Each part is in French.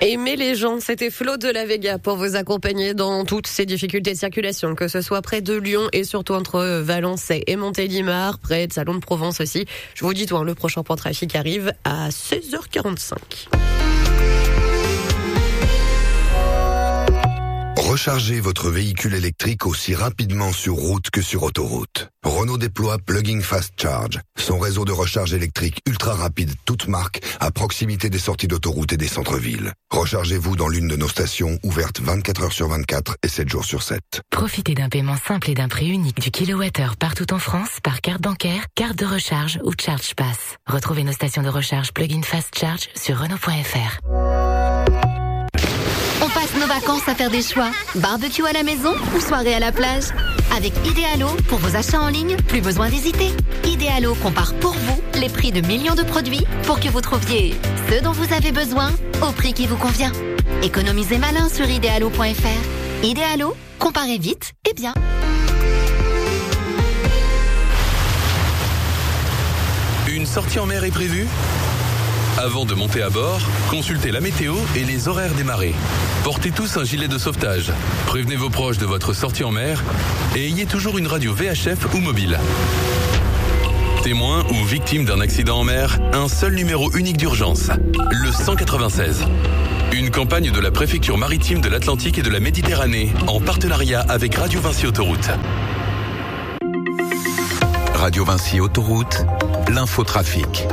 Aimez les gens, c'était Flo de la Vega pour vous accompagner dans toutes ces difficultés de circulation, que ce soit près de Lyon et surtout entre Valence et Montélimar, près de Salon de Provence aussi. Je vous dis tout, le prochain point trafic arrive à 16h45. Rechargez votre véhicule électrique aussi rapidement sur route que sur autoroute. Renault déploie Plug-in Fast Charge, son réseau de recharge électrique ultra rapide, toute marque, à proximité des sorties d'autoroute et des centres-villes. Rechargez-vous dans l'une de nos stations, ouvertes 24 heures sur 24 et 7 jours sur 7. Profitez d'un paiement simple et d'un prix unique du kilowattheure partout en France par carte bancaire, carte de recharge ou Charge Pass. Retrouvez nos stations de recharge Plug-in Fast Charge sur Renault.fr. On passe nos vacances à faire des choix. Barbecue à la maison ou soirée à la plage. Avec Idealo, pour vos achats en ligne, plus besoin d'hésiter. Idealo compare pour vous les prix de millions de produits pour que vous trouviez ce dont vous avez besoin au prix qui vous convient. Économisez malin sur idealo.fr. Idealo, comparez vite et bien. Une sortie en mer est prévue ? Avant de monter à bord, consultez la météo et les horaires des marées. Portez tous un gilet de sauvetage. Prévenez vos proches de votre sortie en mer et ayez toujours une radio VHF ou mobile. Témoin ou victime d'un accident en mer, un seul numéro unique d'urgence, le 196. Une campagne de la préfecture maritime de l'Atlantique et de la Méditerranée en partenariat avec Radio Vinci Autoroute. Radio Vinci Autoroute, l'infotrafic.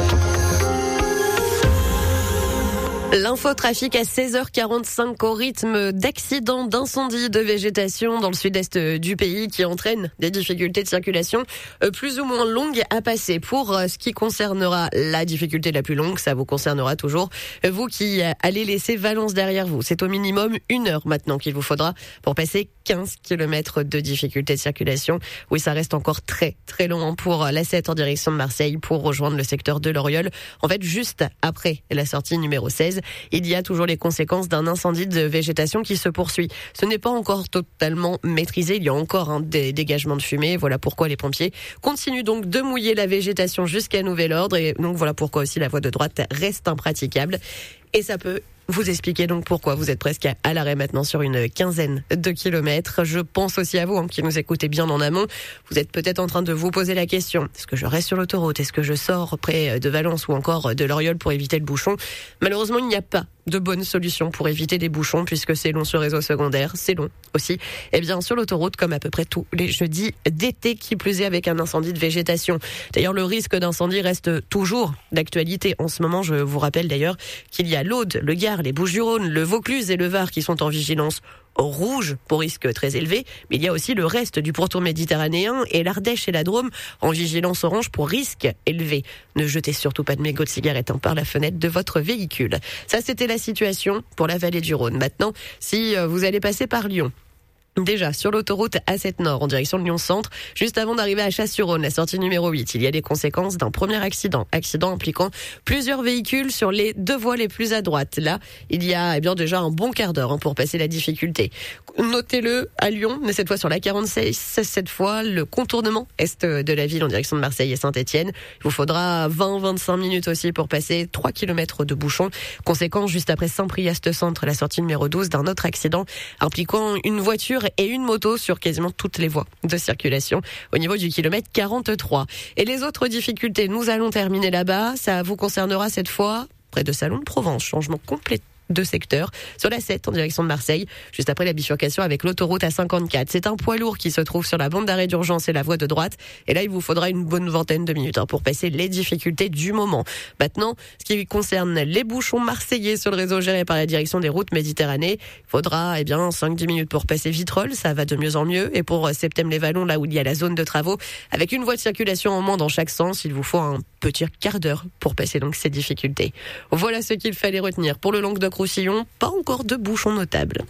L'infotrafic à 16h45 au rythme d'accidents, d'incendies de végétation dans le sud-est du pays qui entraînent des difficultés de circulation plus ou moins longues à passer. Pour ce qui concernera la difficulté la plus longue, ça vous concernera toujours, vous qui allez laisser Valence derrière vous. C'est au minimum 1 heure maintenant qu'il vous faudra pour passer 15 km de difficulté de circulation. Oui, ça reste encore très très long pour l'A7 en direction de Marseille pour rejoindre le secteur de l'Oriol. En fait, juste après la sortie numéro 16, il y a toujours les conséquences d'un incendie de végétation qui se poursuit. Ce n'est pas encore totalement maîtrisé, il y a encore des dégagements de fumée. Voilà pourquoi les pompiers continuent donc de mouiller la végétation jusqu'à nouvel ordre. Et donc voilà pourquoi aussi la voie de droite reste impraticable. Et ça peut vous expliquer donc pourquoi vous êtes presque à l'arrêt maintenant sur une quinzaine de kilomètres. Je pense aussi à vous qui nous écoutez bien en amont. Vous êtes peut-être en train de vous poser la question. Est-ce que je reste sur l'autoroute? Est-ce que je sors près de Valence ou encore de l'Oriol pour éviter le bouchon? Malheureusement, il n'y a pas de bonne solution pour éviter des bouchons puisque c'est long sur réseau secondaire, c'est long aussi. Et bien sur l'autoroute, comme à peu près tous les jeudis d'été, qui plus est avec un incendie de végétation. D'ailleurs, le risque d'incendie reste toujours d'actualité. En ce moment, je vous rappelle d'ailleurs qu'il y a l'Aude, le Gard, les Bouches-du-Rhône, le Vaucluse et le Var qui sont en vigilance rouge pour risque très élevé, mais il y a aussi le reste du pourtour méditerranéen et l'Ardèche et la Drôme en vigilance orange pour risque élevé. Ne jetez surtout pas de mégots de cigarettes par la fenêtre de votre véhicule. Ça, c'était la situation pour la vallée du Rhône. Maintenant, si vous allez passer par Lyon, déjà, sur l'autoroute A7 Nord, en direction de Lyon-Centre, juste avant d'arriver à Chasse-sur-Rhône, la sortie numéro 8, il y a des conséquences d'un premier accident. Accident impliquant plusieurs véhicules sur les 2 voies les plus à droite. Là, il y a déjà un bon quart d'heure pour passer la difficulté. Notez-le à Lyon, mais cette fois sur la 46, cette fois le contournement est de la ville en direction de Marseille et Saint-Etienne. Il vous faudra 20-25 minutes aussi pour passer 3 km de bouchon. Conséquence, juste après Saint-Priest-Centre, la sortie numéro 12 d'un autre accident impliquant une voiture et une moto sur quasiment toutes les voies de circulation au niveau du kilomètre 43. Et les autres difficultés, nous allons terminer là-bas. Ça vous concernera cette fois près de Salon de Provence. Changement complet de secteur sur la 7 en direction de Marseille, juste après la bifurcation avec l'autoroute A54. C'est un poids lourd qui se trouve sur la bande d'arrêt d'urgence et la voie de droite. Et là, il vous faudra une bonne vingtaine de minutes pour passer les difficultés du moment. Maintenant, ce qui concerne les bouchons marseillais sur le réseau géré par la direction des routes Méditerranée, il faudra 5-10 minutes pour passer Vitrolles. Ça va de mieux en mieux. Et pour Septem-les-Vallons, là où il y a la zone de travaux, avec une voie de circulation en moins dans chaque sens, il vous faut un petit quart d'heure pour passer donc ces difficultés. Voilà ce qu'il fallait retenir. Pour le Languedoc-Roussillon, pas encore de bouchons notables.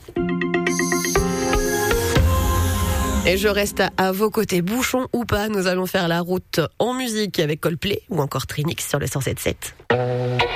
Et je reste à vos côtés, bouchons ou pas, nous allons faire la route en musique avec Coldplay ou encore Trinix sur le 107.7.